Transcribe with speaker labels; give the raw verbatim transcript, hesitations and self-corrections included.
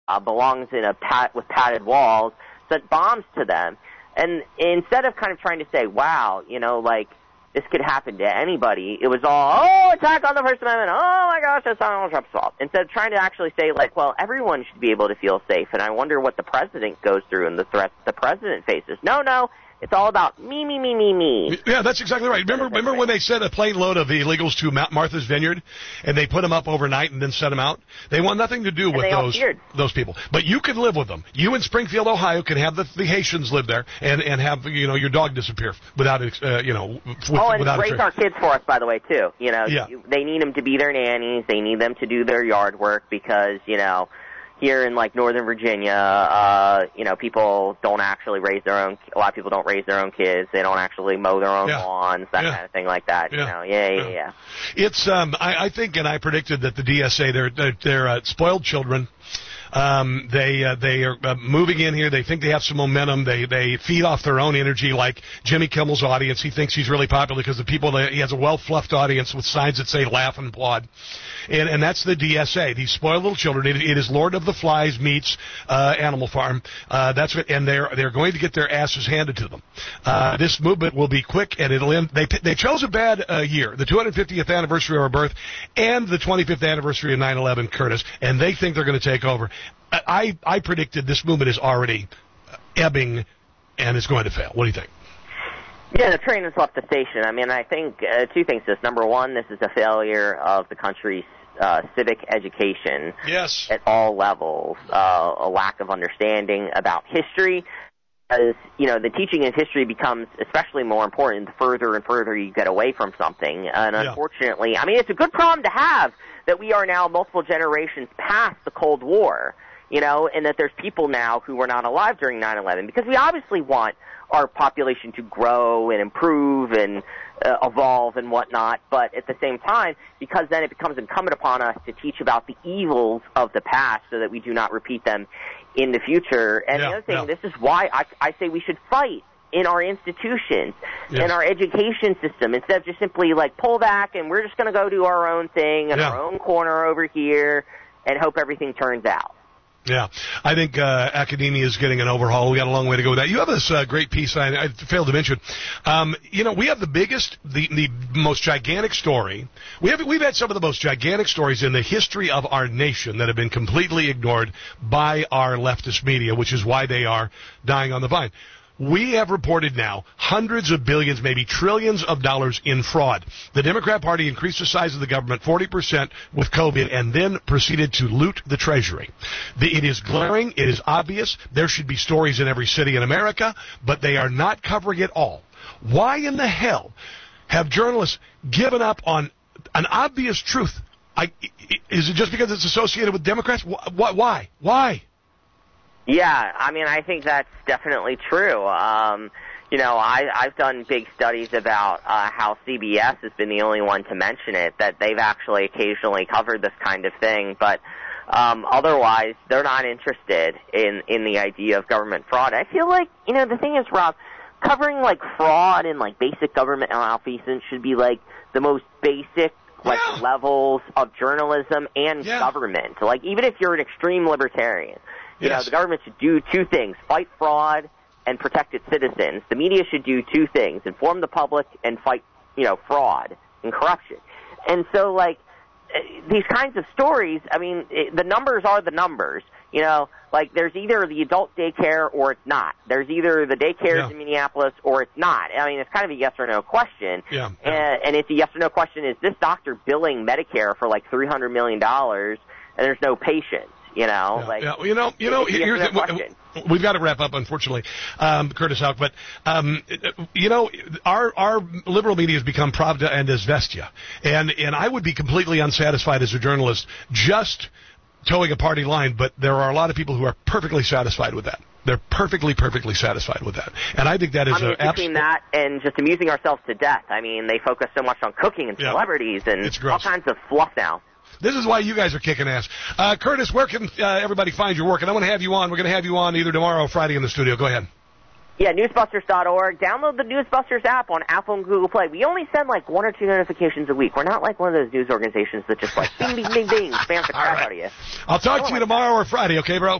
Speaker 1: uh, belongs in a pat with padded walls, sent bombs to them. And instead of kind of trying to say, wow, you know, like, this could happen to anybody, it was all, oh, attack on the First Amendment, oh my gosh, that's Donald Trump's fault. Instead of trying to actually say, like, well, everyone should be able to feel safe, and I wonder what the president goes through and the threats the president faces. No, no. It's all about me, me, me, me, me.
Speaker 2: Yeah, that's exactly right. Remember remember when they sent a plane load of illegals to Martha's Vineyard, and they put them up overnight and then sent them out? They want nothing to do with those those people. But you can live with them. You in Springfield, Ohio, can have the, the Haitians live there and, and have, you know, your dog disappear without, uh, you know, with,
Speaker 1: oh, and
Speaker 2: without
Speaker 1: raise our kids for us, by the way, too. You know,
Speaker 2: yeah.
Speaker 1: you, they need them to be their nannies. They need them to do their yard work because, you know, here in, like, Northern Virginia, uh, you know, people don't actually raise their own, a lot of people don't raise their own kids. They don't actually mow their own
Speaker 2: yeah.
Speaker 1: lawns, that
Speaker 2: yeah.
Speaker 1: kind of thing like that,
Speaker 2: yeah.
Speaker 1: you know. Yeah, yeah, yeah. yeah.
Speaker 2: It's, um, I, I think, and I predicted that the D S A, they're, they're, they're uh, spoiled children. Um, they uh, they are uh, moving in here. They think they have some momentum. They they feed off their own energy, like Jimmy Kimmel's audience. He thinks he's really popular because the people that he has a well-fluffed audience with signs that say "laugh and applaud," and and that's the D S A. These spoiled little children. It, it is Lord of the Flies meets uh, Animal Farm. Uh, that's what, and they're they're going to get their asses handed to them. Uh, this movement will be quick, and it'll end. They they chose a bad uh, year, the two hundred fiftieth anniversary of our birth, and the twenty-fifth anniversary of nine eleven, Curtis, and they think they're going to take over. I, I predicted this movement is already ebbing and is going to fail. What do you think?
Speaker 1: Yeah, the train has left the station. I mean, I think uh, two things. This number one, this is a failure of the country's uh, civic education.
Speaker 2: Yes.
Speaker 1: At all levels, uh, a lack of understanding about history. As you know, the teaching of history becomes especially more important the further and further you get away from something. And
Speaker 2: yeah.
Speaker 1: unfortunately, I mean, it's a good problem to have that we are now multiple generations past the Cold War. You know, and that there's people now who were not alive during nine eleven, because we obviously want our population to grow and improve and uh, evolve and whatnot, but at the same time, because then it becomes incumbent upon us to teach about the evils of the past so that we do not repeat them in the future. And
Speaker 2: yeah,
Speaker 1: the other thing,
Speaker 2: yeah.
Speaker 1: this is why I, I say we should fight in our institutions,
Speaker 2: yes.
Speaker 1: in our education system, instead of just simply like pull back and we're just going to go do our own thing in
Speaker 2: yeah.
Speaker 1: our own corner over here and hope everything turns out.
Speaker 2: Yeah, I think uh, academia is getting an overhaul. We got a long way to go with that. You have this uh, great piece I, I failed to mention. Um, you know, we have the biggest, the, the most gigantic story. We have we've had some of the most gigantic stories in the history of our nation that have been completely ignored by our leftist media, which is why they are dying on the vine. We have reported now hundreds of billions, maybe trillions of dollars in fraud. The Democrat Party increased the size of the government forty percent with COVID and then proceeded to loot the Treasury. The, it is glaring. It is obvious. There should be stories in every city in America, but they are not covering it all. Why in the hell have journalists given up on an obvious truth? I, is it just because it's associated with Democrats? Why? Why?
Speaker 1: Yeah, I mean, I think that's definitely true. Um, you know, I, I've done big studies about uh, how C B S has been the only one to mention it, that they've actually occasionally covered this kind of thing, but um, otherwise they're not interested in, in the idea of government fraud. I feel like, you know, the thing is, Rob, covering, like, fraud and, like, basic government malfeasance should be, like, the most basic, like,
Speaker 2: yeah.
Speaker 1: levels of journalism and
Speaker 2: yeah.
Speaker 1: government. Like, even if you're an extreme libertarian. You
Speaker 2: yes.
Speaker 1: know, the government should do two things, fight fraud and protect its citizens. The media should do two things, inform the public and fight, you know, fraud and corruption. And so, like, these kinds of stories, I mean, it, the numbers are the numbers. You know, like, there's either the adult daycare or it's not. There's either the daycares
Speaker 2: yeah.
Speaker 1: in Minneapolis or it's not. I mean, it's kind of a yes or no question.
Speaker 2: Yeah.
Speaker 1: And, and it's a yes or no question, is this doctor billing Medicare for, like, three hundred million dollars and there's no patients? You know,
Speaker 2: yeah,
Speaker 1: like,
Speaker 2: yeah. you know, you know, here's the, we've got to wrap up, unfortunately, um, Curtis Houck. But um, you know, our our liberal media has become Pravda and Izvestia, and and I would be completely unsatisfied as a journalist just towing a party line. But there are a lot of people who are perfectly satisfied with that. They're perfectly, perfectly satisfied with that, and I think that is
Speaker 1: I mean,
Speaker 2: a
Speaker 1: between that and just amusing ourselves to death. I mean, they focus so much on cooking and
Speaker 2: yeah.
Speaker 1: celebrities and all kinds of fluff now.
Speaker 2: This is why you guys are kicking ass. Uh, Curtis, where can uh, everybody find your work? And I want to have you on. We're going to have you on either tomorrow or Friday in the studio. Go ahead.
Speaker 1: Yeah, newsbusters dot org. Download the Newsbusters app on Apple and Google Play. We only send like one or two notifications a week. We're not like one of those news organizations that just like bing, bing, bing, bing, spams the crap
Speaker 2: right.
Speaker 1: out of you.
Speaker 2: I'll talk to you tomorrow or Friday, okay, bro?